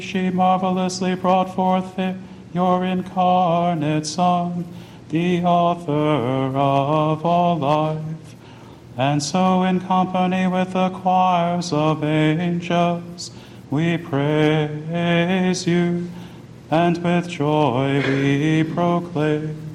she marvelously brought forth your incarnate Son, the author of all life. And so in company with the choirs of angels, we praise you, and with joy we proclaim,